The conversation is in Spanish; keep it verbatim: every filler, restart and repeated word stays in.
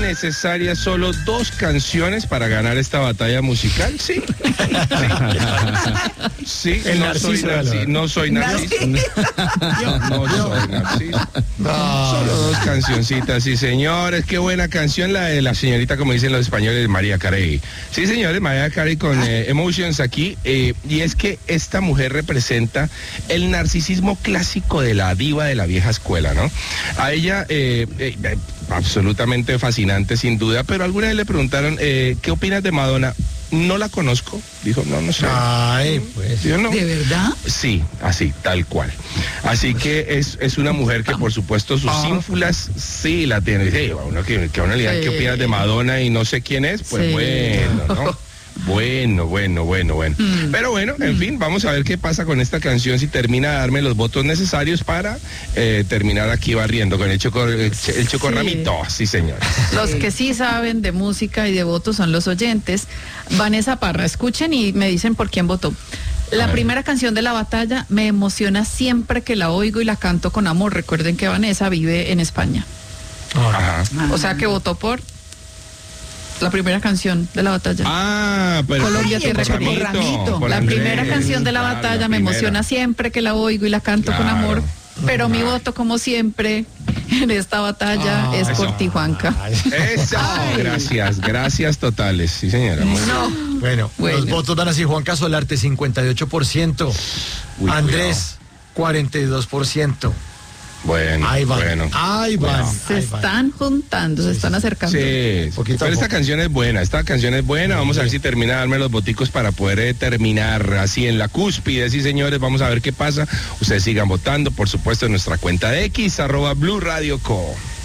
necesarias solo dos canciones para ganar esta batalla musical? Sí. Sí, sí no, soy narcis, no soy narciso. Yo no soy narciso. No. Solo dos cancioncitas, sí, señores. Qué buena canción la de la señorita, como dicen los españoles, Mariah Carey. Sí, señores, Mariah Carey con eh, Emotions aquí. Eh, y es que esta mujer representa el narcisismo clásico de la diva de la vieja escuela, ¿no? A ella, eh, eh, absolutamente fascinante, sin duda, pero alguna vez le preguntaron, eh, ¿qué opinas de Madonna? No la conozco, dijo, no, no sé. Ay, pues. Dijo, no. ¿De verdad? Sí, así, tal cual. Así que es, es una mujer que, por supuesto, sus oh. ínfulas sí la tiene. Sí, a uno que, que a uno le digan, sí. ¿Qué opinas de Madonna? Y no sé quién es, pues sí. Bueno, ¿no? Bueno, bueno, bueno, bueno. Mm. Pero bueno, en fin, vamos a ver qué pasa con esta canción, si termina de darme los votos necesarios para eh, terminar aquí barriendo con el, choco, el, el chocorramito. Sí, sí, señor. Los que sí saben de música y de votos son los oyentes. Vanessa Parra, escuchen y me dicen por quién votó. La primera canción de la batalla me emociona siempre que la oigo y la canto con amor. Recuerden que Vanessa vive en España. Ajá. O sea que votó por la primera canción de la batalla. Ah, pero Colombia, tierra querida. La Andrés, primera canción de la claro, batalla la me emociona siempre que la oigo y la canto claro. con amor. Pero mi voto, como siempre, en esta batalla ah, es eso. Por ti, Juanca. Eso, gracias, gracias totales. Sí, señora. No. Bueno, bueno, los votos dan así: Juanca Solarte, cincuenta y ocho por ciento. Uy, Andrés, cuidado. cuarenta y dos por ciento. Bueno, ahí van, bueno. ahí van. Se ahí están van. juntando, sí, se están acercando. Sí, poquito pero esta canción es buena, esta canción es buena. Vamos sí. a ver si termina de darme los boticos para poder eh, terminar así en la cúspide. Sí, señores, vamos a ver qué pasa. Ustedes sigan votando, por supuesto, en nuestra cuenta de X, arroba Blue Radio Co.